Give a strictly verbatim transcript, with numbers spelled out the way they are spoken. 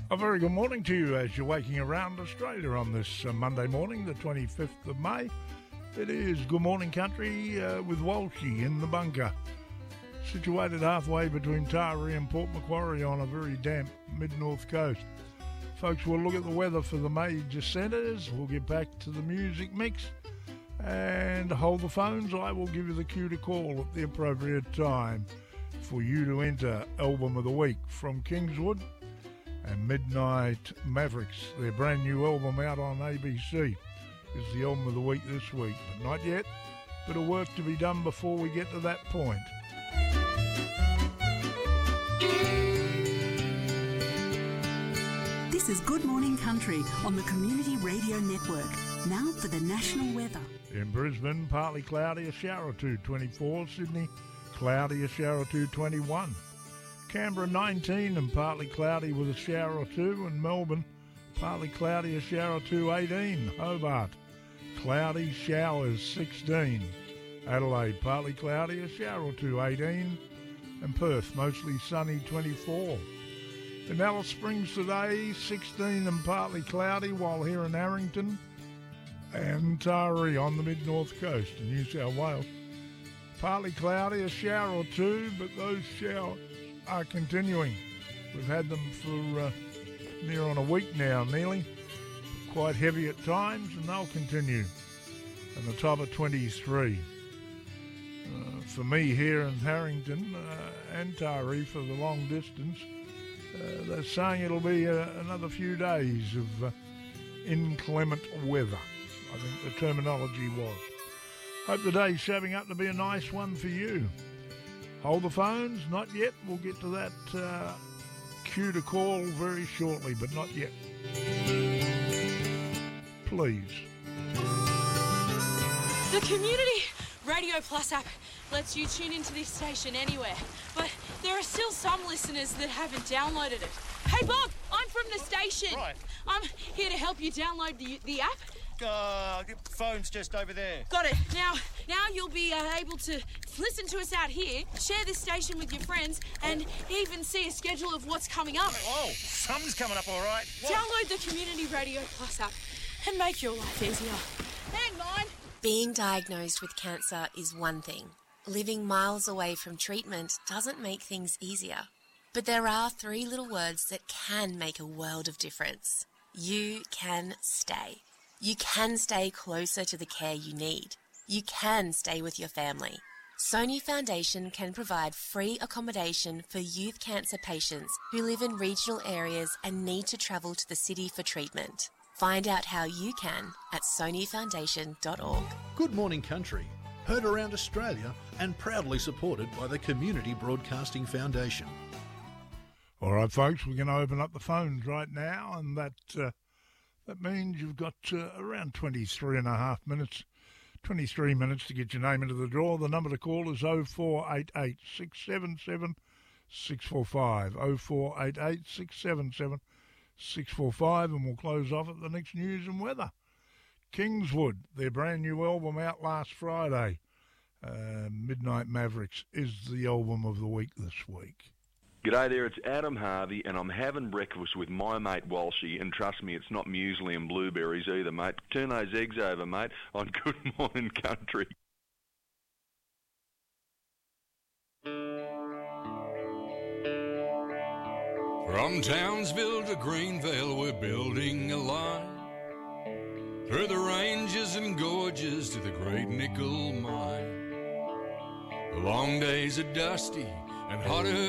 A very good morning to you as you're waking around Australia on this uh, Monday morning, the twenty-fifth of May. It is Good Morning Country uh, with Walshy in the bunker, situated halfway between Taree and Port Macquarie on a very damp mid-north coast. Folks, we'll look at the weather for the major centres. We'll get back to the music mix and hold the phones. I will give you the cue to call at the appropriate time for you to enter Album of the Week from Kingswood and Midnight Mavericks. Their brand new album out on A B C is the album of the week this week, but not yet. Bit of work to be done before we get to that point. This is Good Morning Country on the Community Radio Network. Now for the national weather. In Brisbane, partly cloudy, a shower or two, twenty-four. Sydney, cloudy, a shower or two, twenty-one. Canberra, nineteen and partly cloudy with a shower or two. And Melbourne, partly cloudy, a shower or two, eighteen. Hobart, cloudy, showers, sixteen. Adelaide, partly cloudy, a shower or two, eighteen. And Perth, mostly sunny, twenty-four. In Alice Springs today, sixteen and partly cloudy, while here in Arrington and Taree on the mid-north coast in New South Wales, partly cloudy, a shower or two, but those showers are continuing. We've had them for uh, near on a week now, nearly. Quite heavy at times, and they'll continue. And the top of twenty-three. Uh, for me here in Harrington uh, and Taree for the long distance, uh, they're saying it'll be uh, another few days of uh, inclement weather. I think the terminology was. Hope the day's shaping up to be a nice one for you. Hold the phones, not yet. We'll get to that uh, cue to call very shortly, but not yet. Please. The Community Radio Plus app lets you tune into this station anywhere, but there are still some listeners that haven't downloaded it. Hey Bob, I'm from the station. Right. I'm here to help you download the the app. Uh, the phone's just over there. Got it. Now, now you'll be uh, able to listen to us out here, share this station with your friends, and even see a schedule of what's coming up. Oh, something's coming up all right. What? Download the Community Radio Plus app and make your life easier. And mine. Being diagnosed with cancer is one thing. Living miles away from treatment doesn't make things easier. But there are three little words that can make a world of difference. You can stay. You can stay closer to the care you need. You can stay with your family. Sony Foundation can provide free accommodation for youth cancer patients who live in regional areas and need to travel to the city for treatment. Find out how you can at sony foundation dot org. Good Morning Country, heard around Australia and proudly supported by the Community Broadcasting Foundation. All right, folks, we're going to open up the phones right now, and that uh, that means you've got uh, around twenty-three and a half minutes, twenty-three minutes to get your name into the draw. The number to call is oh four eight eight, six seven seven, six four five, oh four eight eight, six seven seven, six four five, and we'll close off at the next news and weather. Kingswood, their brand new album out last Friday, uh, Midnight Mavericks, is the album of the week this week. G'day there, it's Adam Harvey, and I'm having breakfast with my mate Walshy, and trust me, it's not muesli and blueberries either, mate. Turn those eggs over, mate, on Good Morning Country. From Townsville to Greenvale, we're building a line. Through the ranges and gorges to the great nickel mine. The long days are dusty and hotter